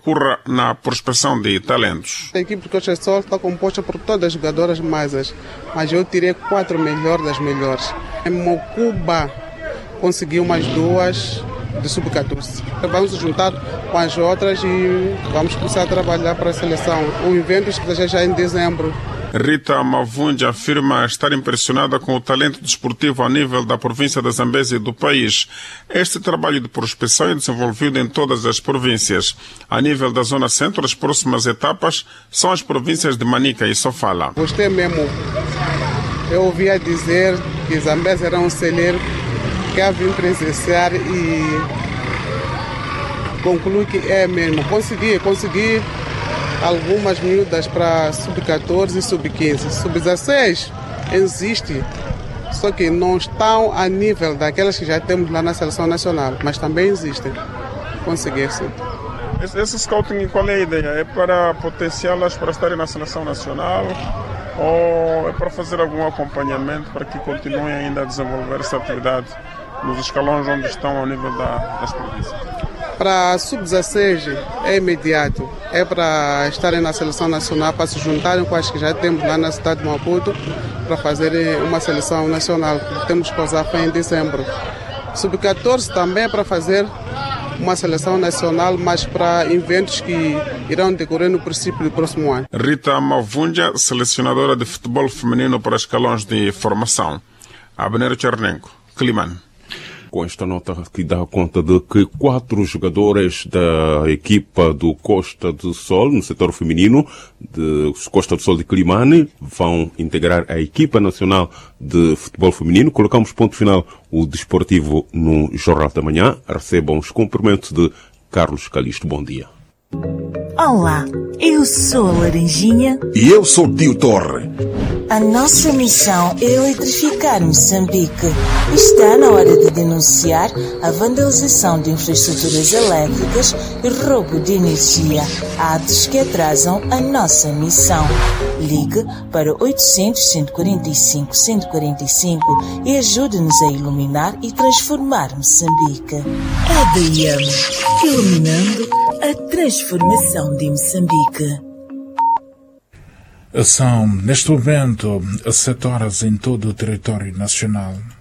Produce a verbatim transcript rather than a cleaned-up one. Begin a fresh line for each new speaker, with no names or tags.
procura na prospecção de talentos.
A equipe do Costa do Sol está composta por todas as jogadoras maisas, mas eu tirei quatro melhores das melhores. Em Mocuba consegui umas duas de sub catorze. Vamos se juntar com as outras e vamos começar a trabalhar para a seleção. O evento está já em dezembro.
Rita Mavunja afirma estar impressionada com o talento desportivo a nível da província da Zambésia e do país. Este trabalho de prospecção é desenvolvido em todas as províncias. A nível da Zona Centro, as próximas etapas são as províncias de Manica e Sofala.
Gostei mesmo. Eu ouvia dizer que Zambésia era um celeiro que eu vim presenciar e concluo que é mesmo. Consegui, consegui algumas miúdas para sub catorze e sub quinze. sub dezesseis existe, só que não estão a nível daquelas que já temos lá na seleção nacional, mas também existem. Consegui, sim.
Esse scouting, qual é a ideia? É para potenciá-las para estarem na seleção nacional ou é para fazer algum acompanhamento para que continuem ainda a desenvolver essa atividade nos escalões onde estão ao nível da, das províncias?
Para sub dezesseis é imediato, é para estarem na seleção nacional, para se juntarem com as que já temos lá na cidade de Maputo, para fazerem uma seleção nacional, que temos que usar em dezembro. sub catorze também é para fazer uma seleção nacional, mas para eventos que irão decorrer no princípio do próximo ano.
Rita Mavunja, selecionadora de futebol feminino para escalões de formação. Abner Chernenko, Climane.
Com esta nota que dá conta de que quatro jogadoras da equipa do Costa do Sol, no setor feminino, de Costa do Sol de Climane, vão integrar a equipa nacional de futebol feminino. Colocamos ponto final o desportivo no Jornal da Manhã. Recebam os cumprimentos de Carlos Calixto. Bom dia.
Olá, eu sou a Laranjinha.
E eu sou Tio Torre.
A nossa missão é eletrificar Moçambique. Está na hora de denunciar a vandalização de infraestruturas elétricas e roubo de energia, atos que atrasam a nossa missão. Ligue para oitocentos, cento e quarenta e cinco, cento e quarenta e cinco e ajude-nos a iluminar e transformar Moçambique. A D M, iluminando a transformação de Moçambique.
São, neste momento, sete horas em todo o território nacional.